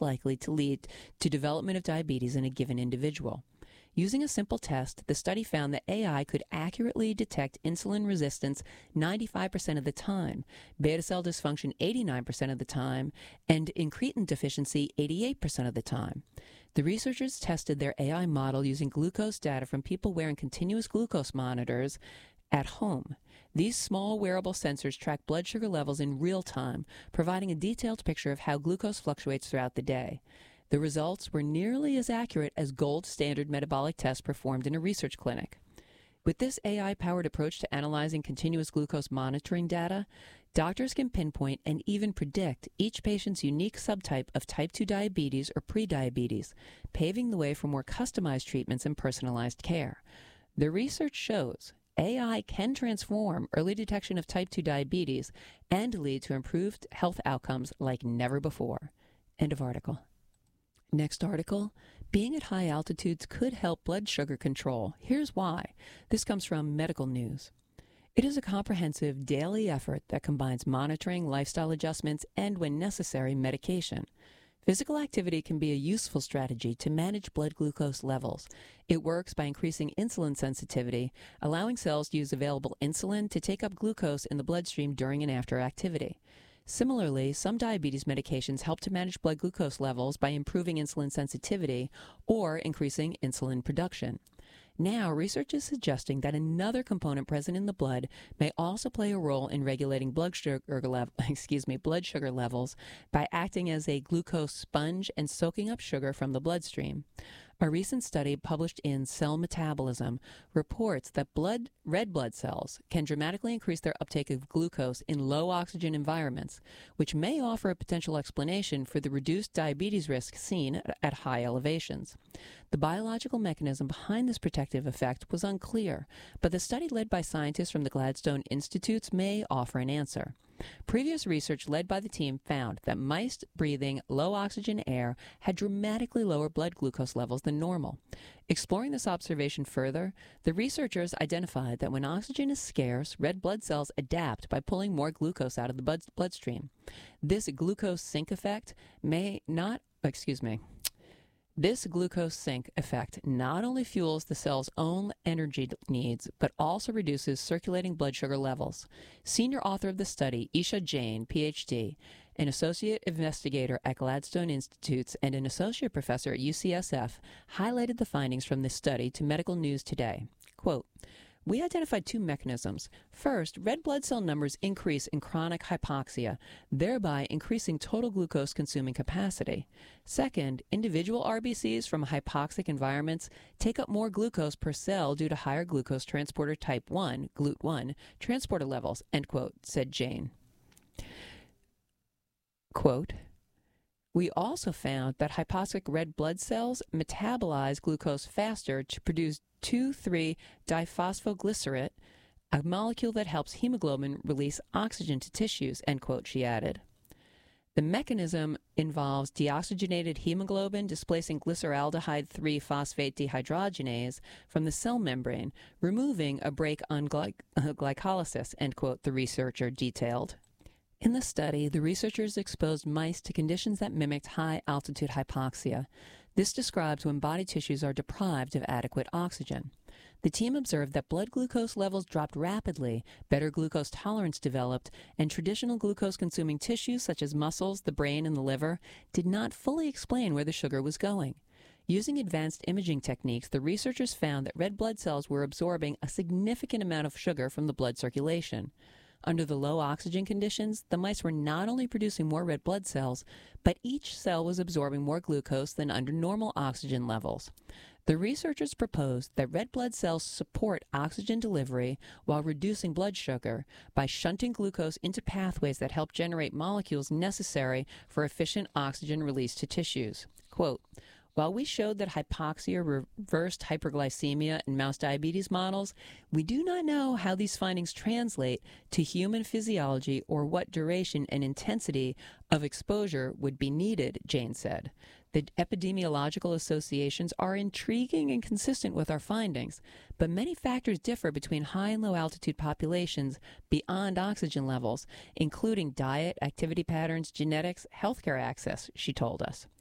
most likely to lead to development of diabetes in a given individual. Using a simple test, the study found that AI could accurately detect insulin resistance 95% of the time, beta cell dysfunction 89% of the time, and incretin deficiency 88% of the time. The researchers tested their AI model using glucose data from people wearing continuous glucose monitors at home. These small wearable sensors track blood sugar levels in real time, providing a detailed picture of how glucose fluctuates throughout the day. The results were nearly as accurate as gold standard metabolic tests performed in a research clinic. With this AI-powered approach to analyzing continuous glucose monitoring data, doctors can pinpoint and even predict each patient's unique subtype of type 2 diabetes or prediabetes, paving the way for more customized treatments and personalized care. The research shows AI can transform early detection of type 2 diabetes and lead to improved health outcomes like never before. End of article. Next article, being at high altitudes could help blood sugar control. Here's why. This comes from Medical News. It is a comprehensive daily effort that combines monitoring, lifestyle adjustments, and, when necessary, medication. Physical activity can be a useful strategy to manage blood glucose levels. It works by increasing insulin sensitivity, allowing cells to use available insulin to take up glucose in the bloodstream during and after activity. Similarly, some diabetes medications help to manage blood glucose levels by improving insulin sensitivity or increasing insulin production. Now, research is suggesting that another component present in the blood may also play a role in regulating blood sugar levels by acting as a glucose sponge and soaking up sugar from the bloodstream. A recent study published in Cell Metabolism reports that red blood cells can dramatically increase their uptake of glucose in low oxygen environments, which may offer a potential explanation for the reduced diabetes risk seen at high elevations. The biological mechanism behind this protective effect was unclear, but the study led by scientists from the Gladstone Institutes may offer an answer. Previous research led by the team found that mice breathing low oxygen air had dramatically lower blood glucose levels than normal. Exploring this observation further, the researchers identified that when oxygen is scarce, red blood cells adapt by pulling more glucose out of the bloodstream. This glucose sink effect not only fuels the cell's own energy needs, but also reduces circulating blood sugar levels. Senior author of the study, Isha Jain, Ph.D., an associate investigator at Gladstone Institutes and an associate professor at UCSF, highlighted the findings from this study to Medical News Today. Quote, "We identified two mechanisms. First, red blood cell numbers increase in chronic hypoxia, thereby increasing total glucose consuming capacity. Second, individual RBCs from hypoxic environments take up more glucose per cell due to higher glucose transporter type 1, GLUT1, transporter levels," end quote, said Jane. Quote, "We also found that hypoxic red blood cells metabolize glucose faster to produce 2,3-diphosphoglycerate, a molecule that helps hemoglobin release oxygen to tissues," end quote, she added. The mechanism involves deoxygenated hemoglobin displacing glyceraldehyde 3-phosphate dehydrogenase from the cell membrane, removing a brake on glycolysis, end quote, the researcher detailed. In the study, the researchers exposed mice to conditions that mimicked high-altitude hypoxia. This describes when body tissues are deprived of adequate oxygen. The team observed that blood glucose levels dropped rapidly, better glucose tolerance developed, and traditional glucose-consuming tissues such as muscles, the brain, and the liver did not fully explain where the sugar was going. Using advanced imaging techniques, the researchers found that red blood cells were absorbing a significant amount of sugar from the blood circulation. Under the low oxygen conditions, the mice were not only producing more red blood cells, but each cell was absorbing more glucose than under normal oxygen levels. The researchers proposed that red blood cells support oxygen delivery while reducing blood sugar by shunting glucose into pathways that help generate molecules necessary for efficient oxygen release to tissues. Quote, "While we showed that hypoxia reversed hyperglycemia in mouse diabetes models, we do not know how these findings translate to human physiology or what duration and intensity of exposure would be needed," Jane said. "The epidemiological associations are intriguing and consistent with our findings, but many factors differ between high and low altitude populations beyond oxygen levels, including diet, activity patterns, genetics, healthcare access," she told us.